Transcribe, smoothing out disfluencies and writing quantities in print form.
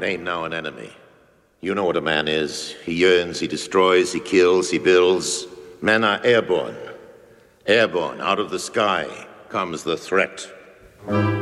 Ain't now an enemy. You know what a man is. He yearns, he destroys, he kills, he builds. Men are airborne. Airborne, out of the sky comes the threat.